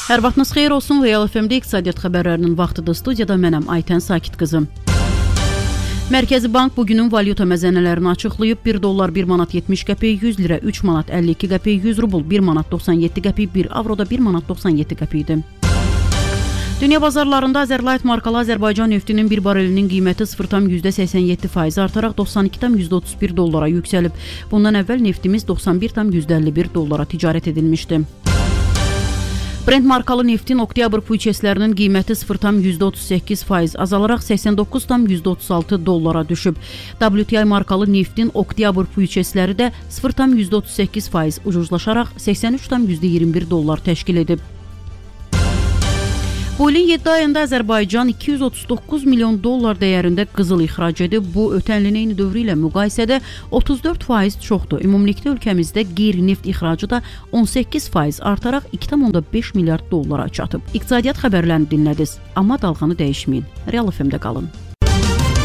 Hər vaxtınız xeyir olsun. Real FM-də iqtisadiyyat xəbərlərinin vaxtıdır. Studiyada mənəm Aytən Sakit qızım. Mərkəzi Bank bugünün valyuta məzənələrini açıqlayıb. 1 dollar 1 manat 70 qəpik, 100 lirə 3 manat 52 qəpik, 100 rubl 1 manat 97 qəpik, 1 avroda 1 manat 97 qəpikdir. Dünya bazarlarında Azerlight markalı Azərbaycan neftinin bir barelinin qiyməti 0,87% artaraq 92,31 dollara yüksəlib. Bundan əvvəl neftimiz 91,51 dollara ticarət edilmişdi. Brent markalı neftin oktyabr füyüçeslərinin qiyməti 0,38% azalaraq 89,36 dollara düşüb. WTI markalı neftin oktyabr füyüçesləri də 0,38% ucuzlaşaraq 83,21 dollar təşkil edib. Bu ilin 7 ayında Azərbaycan 239 milyon dollar dəyərində qızıl ixrac edib. Bu, ötən ilin eyni dövrü ilə müqayisədə 34% çoxdur. Ümumilikdə ölkəmizdə qeyri-neft ixracı da 18% artaraq 2,5 milyard dollara çatıb. İqtisadiyyat xəbərlərini dinlədiniz, amma dalğanı dəyişməyin. Real FM-də qalın.